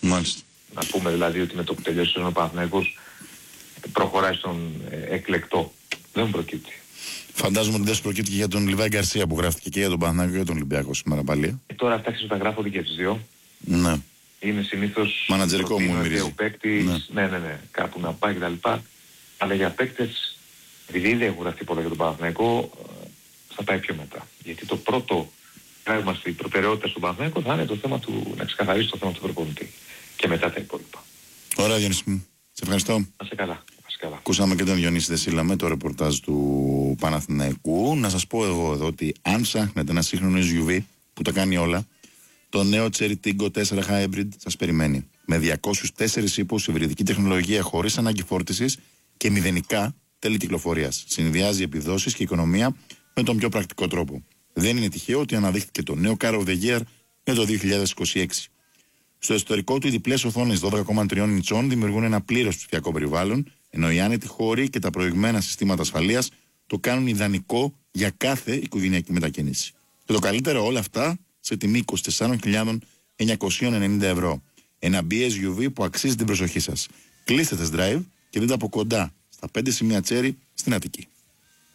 Μάλιστα. Να πούμε δηλαδή ότι με το που τελειώσει ο Παναθηναϊκός προχωράει στον εκλεκτό. Δεν προκύπτει. Φαντάζομαι ότι δεν σου προκύπτει και για τον Λιβάη Γκαρσία που γράφτηκε και για τον Παναθηναϊκό και για τον Ολυμπιακό σήμερα πάλι. Τώρα αυτά τα γράφονται και τις δύο. Ναι. Είναι συνήθως μανατζερικό μου μυρίζει. Ο παίκτης, ναι, κάπου να πάει κτλ. Αλλά για παίκτες, επειδή δεν έχουν γραφτεί πολλά για τον Παναθηναϊκό, θα πάει πιο μετά. Γιατί το πρώτο πράγμα στην προτεραιότητα στον Παναθηναϊκό θα είναι το θέμα του, να ξεκαθαρίσει το θέμα του προπονητή. Και μετά τα υπόλοιπα. Ωραία, Διονύση μου. Σε ευχαριστώ. Να σε καλά. Ακούσαμε και τον Διονύση Δεσίλα με το ρεπορτάζ του Παναθηναϊκού. Να σας πω εγώ εδώ ότι αν ψάχνετε ένα σύγχρονο SUV που τα κάνει όλα, το νέο Cherry Tiggo 4 Hybrid σας περιμένει. Με 204 ύπους, υβριδική τεχνολογία χωρίς ανάγκη φόρτισης και μηδενικά τέλη κυκλοφορίας. Συνδυάζει επιδόσεις και οικονομία με τον πιο πρακτικό τρόπο. Δεν είναι τυχαίο ότι αναδείχθηκε το νέο Car of the Year για το 2026. Στο εσωτερικό του, οι διπλές οθόνες 12,3 ιντσών δημιουργούν ένα πλήρως ψηφιακό περιβάλλον, ενώ οι άνετοι χώροι και τα προηγμένα συστήματα ασφαλείας το κάνουν ιδανικό για κάθε οικογενειακή μετακίνηση. Και το καλύτερο, όλα αυτά σε τιμή 24.990 ευρώ. Ένα BSUV που αξίζει την προσοχή σας. Κλείστε test drive και δείτε από κοντά στα 5 σημεία Cherry στην Αττική.